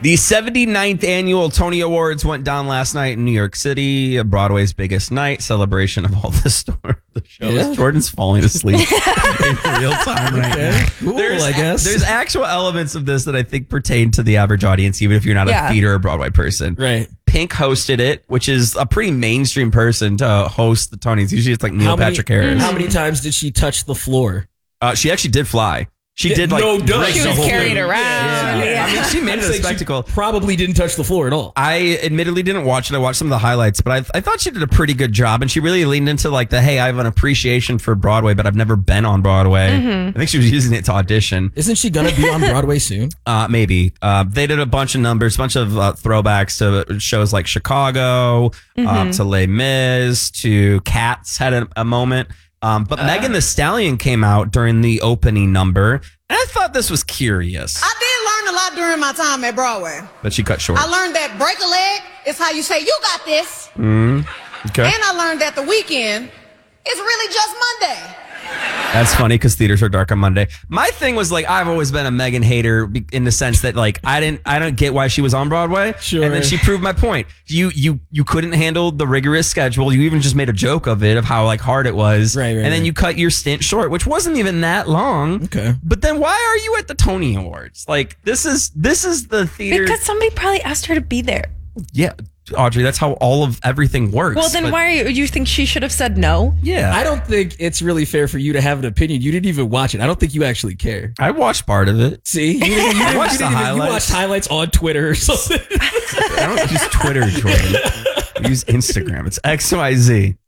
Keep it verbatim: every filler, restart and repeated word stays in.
The seventy-ninth annual Tony Awards went down last night in New York City, Broadway's biggest night, celebration of all the store the shows. Yeah. Jordan's falling asleep in real time right okay. now. Cool, there's, I guess. There's actual elements of this that I think pertain to the average audience, even if you're not yeah. a theater or Broadway person. Right. Pink hosted it, which is a pretty mainstream person to host the Tonys. Usually it's like Neil how Patrick many, Harris. How many times did she touch the floor? Uh, she actually did fly. She yeah, did like no, no, she was carried around. Yeah. Yeah. I mean, she made it a spectacle. Probably didn't touch the floor at all. I admittedly didn't watch it. I watched some of the highlights, but I, I thought she did a pretty good job. And she really leaned into like the, hey, I have an appreciation for Broadway, but I've never been on Broadway. Mm-hmm. I think she was using it to audition. Isn't she going to be on Broadway soon? Uh, maybe. Uh, they did a bunch of numbers, a bunch of uh, throwbacks to shows like Chicago, mm-hmm. uh, to Les Mis, to Cats had a, a moment. Um, but uh, Megan Thee Stallion came out during the opening number, and I thought this was curious. I did learn a lot during my time at Broadway. But she cut short. I learned that break a leg is how you say, you got this. Mm, okay. And I learned that the weekend is really just Monday. That's funny because theaters are dark on Monday. My thing was like, I've always been a Megan hater in the sense that like I didn't, I don't get why she was on Broadway. Sure. And then she proved my point. You, you, you couldn't handle the rigorous schedule. You even just made a joke of it of how like hard it was. Right, right. And then right. you cut your stint short, which wasn't even that long. Okay. But then why are you at the Tony Awards? Like this is, this is the theater. Because somebody probably asked her to be there. Yeah. Audrey, that's how all of everything works. Well, then but, why are you, you think she should have said no? Yeah. I don't think it's really fair for you to have an opinion. You didn't even watch it. I don't think you actually care. I watched part of it. See? You, you, you, I watched you, the even, highlights. You watched highlights on Twitter or something. I don't use Twitter, Jordan. I use Instagram. It's X Y Z.